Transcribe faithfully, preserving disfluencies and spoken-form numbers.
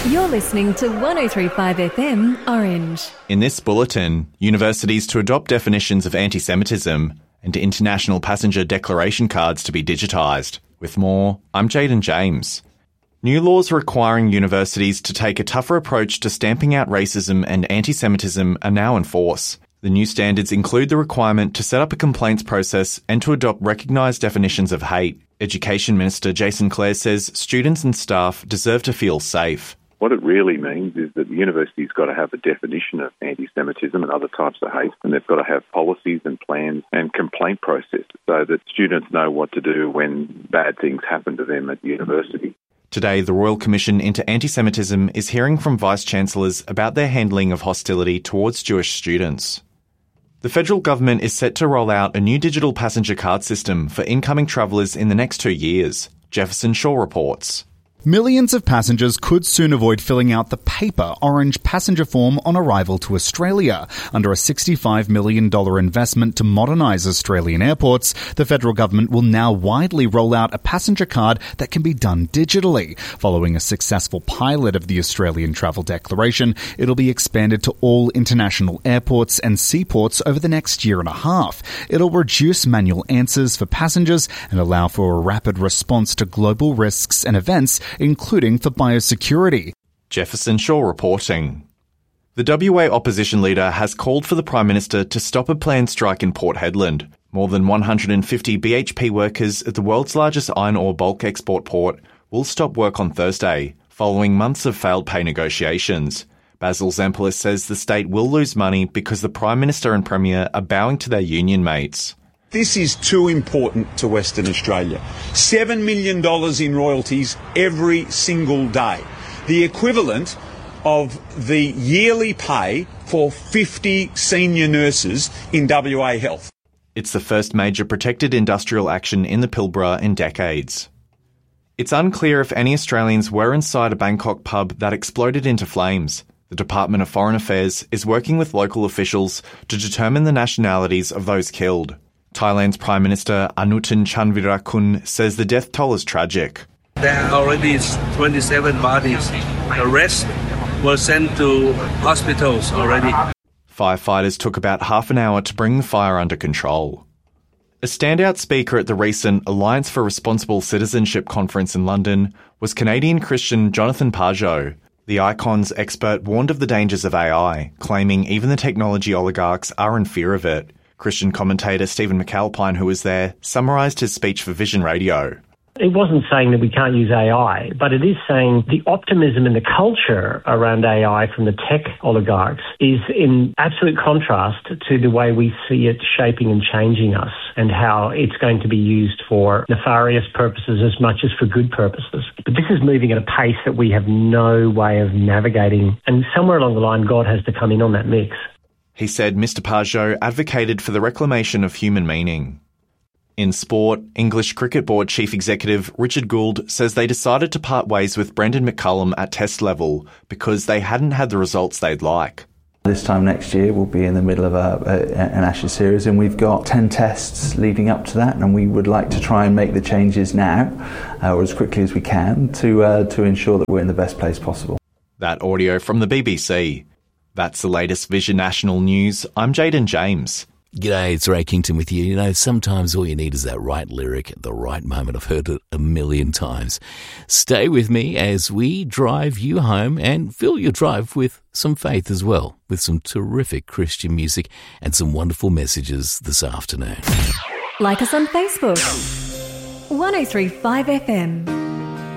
You're listening to one oh three point five F M Orange. In this bulletin, universities to adopt definitions of anti-Semitism and international passenger declaration cards to be digitised. With more, I'm Jaden James. New laws requiring universities to take a tougher approach to stamping out racism and anti-Semitism are now in force. The new standards include the requirement to set up a complaints process and to adopt recognised definitions of hate. Education Minister Jason Clare says students and staff deserve to feel safe. What it really means is that the university's got to have a definition of anti-Semitism and other types of hate, and they've got to have policies and plans and complaint processes so that students know what to do when bad things happen to them at the university. Today, the Royal Commission into Anti-Semitism is hearing from Vice-Chancellors about their handling of hostility towards Jewish students. The federal government is set to roll out a new digital passenger card system for incoming travellers in the next two years. Jefferson Shaw reports. Millions of passengers could soon avoid filling out the paper orange passenger form on arrival to Australia. Under a sixty-five million dollars investment to modernise Australian airports, the federal government will now widely roll out a passenger card that can be done digitally. Following a successful pilot of the Australian Travel Declaration, it'll be expanded to all international airports and seaports over the next year and a half. It'll reduce manual answers for passengers and allow for a rapid response to global risks and events, including for biosecurity. Jefferson Shaw reporting. The W A opposition leader has called for the Prime Minister to stop a planned strike in Port Hedland. More than one hundred fifty B H P workers at the world's largest iron ore bulk export port will stop work on Thursday, following months of failed pay negotiations. Basil Zampolis says the state will lose money because the Prime Minister and Premier are bowing to their union mates. This is too important to Western Australia. Seven million dollars in royalties every single day. The equivalent of the yearly pay for fifty senior nurses in W A Health. It's the first major protected industrial action in the Pilbara in decades. It's unclear if any Australians were inside a Bangkok pub that exploded into flames. The Department of Foreign Affairs is working with local officials to determine the nationalities of those killed. Thailand's Prime Minister Anutin Chanvirakul says the death toll is tragic. There are already twenty-seven bodies. The rest were sent to hospitals already. Firefighters took about half an hour to bring the fire under control. A standout speaker at the recent Alliance for Responsible Citizenship conference in London was Canadian Christian Jonathan Pageau. The Icon's expert warned of the dangers of A I, claiming even the technology oligarchs are in fear of it. Christian commentator Stephen McAlpine, who was there, summarised his speech for Vision Radio. It wasn't saying that we can't use A I, but it is saying the optimism in the culture around A I from the tech oligarchs is in absolute contrast to the way we see it shaping and changing us and how it's going to be used for nefarious purposes as much as for good purposes. But this is moving at a pace that we have no way of navigating, and somewhere along the line, God has to come in on that mix. He said Mister Pageau advocated for the reclamation of human meaning. In sport, English Cricket Board Chief Executive Richard Gould says they decided to part ways with Brendan McCullum at Test level because they hadn't had the results they'd like. This time next year we'll be in the middle of a, a, an Ashes series, and we've got ten tests leading up to that, and we would like to try and make the changes now, uh, or as quickly as we can, to uh, to ensure that we're in the best place possible. That audio from the B B C. That's the latest Vision National News. I'm Jaden James. G'day, it's Ray Kington with you. You know, sometimes all you need is that right lyric at the right moment. I've heard it a million times. Stay with me as we drive you home and fill your drive with some faith as well, with some terrific Christian music and some wonderful messages this afternoon. Like us on Facebook. one oh three point five F M.